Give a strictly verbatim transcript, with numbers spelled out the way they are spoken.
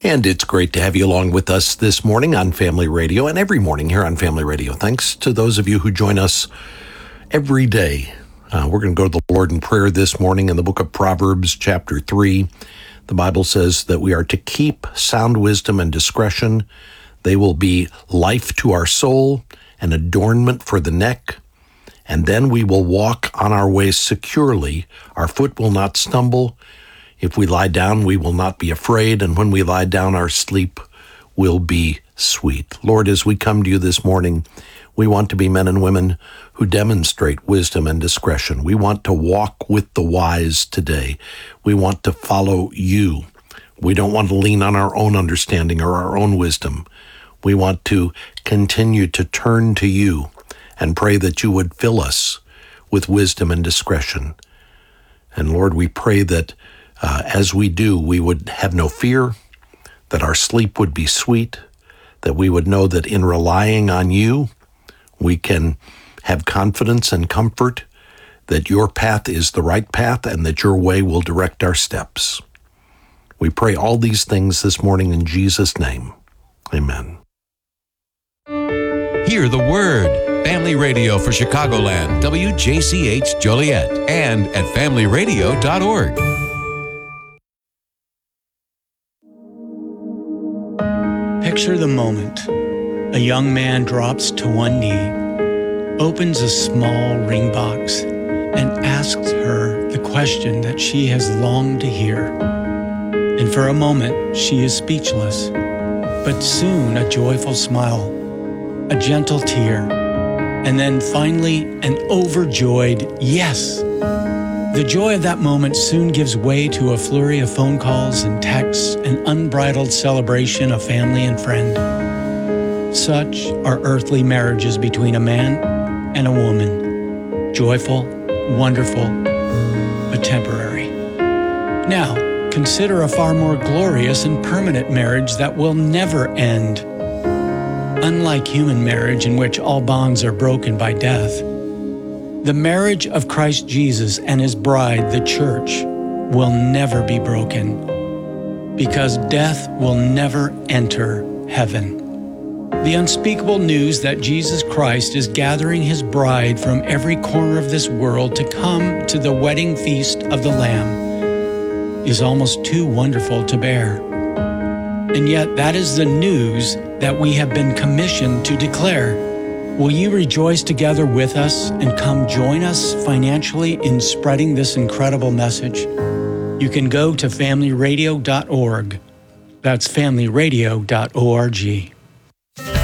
And it's great to have you along with us this morning on Family Radio and every morning here on Family Radio. Thanks to those of you who join us every day. Uh, we're going to go to the Lord in prayer this morning in the book of Proverbs, chapter three. The Bible says that we are to keep sound wisdom and discretion. They will be life to our soul, an adornment for the neck. And then we will walk on our way securely. Our foot will not stumble. If we lie down, we will not be afraid. And when we lie down, our sleep will be sweet. Lord, as we come to you this morning, we want to be men and women who demonstrate wisdom and discretion. We want to walk with the wise today. We want to follow you. We don't want to lean on our own understanding or our own wisdom. We want to continue to turn to you and pray that you would fill us with wisdom and discretion. And Lord, we pray that uh, as we do, we would have no fear, that our sleep would be sweet, that we would know that in relying on you, we can have confidence and comfort that your path is the right path and that your way will direct our steps. We pray all these things this morning in Jesus' name. Amen. Hear the Word. Family Radio for Chicagoland, W J C H Joliet, and at family radio dot org. Picture the moment. A young man drops to one knee, opens a small ring box, and asks her the question that she has longed to hear. And for a moment, she is speechless. But soon a joyful smile, a gentle tear, and then finally an overjoyed yes. The joy of that moment soon gives way to a flurry of phone calls and texts, an unbridled celebration of family and friend. Such are earthly marriages between a man and a woman. Joyful, wonderful, but temporary. Now, consider a far more glorious and permanent marriage that will never end. Unlike human marriage, in which all bonds are broken by death, the marriage of Christ Jesus and his bride, the church, will never be broken, because death will never enter heaven. The unspeakable news that Jesus Christ is gathering his bride from every corner of this world to come to the wedding feast of the Lamb is almost too wonderful to bear. And yet that is the news that we have been commissioned to declare. Will you rejoice together with us and come join us financially in spreading this incredible message? You can go to family radio dot org. That's family radio dot org.